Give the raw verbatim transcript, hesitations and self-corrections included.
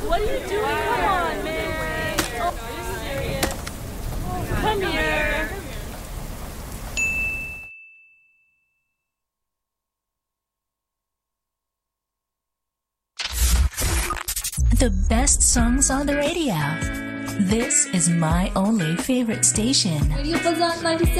What are you doing? Come on, man. Oh, are you serious? Come here. The best songs on the radio. This is my only favorite station. Radio Fazan ninety-seven.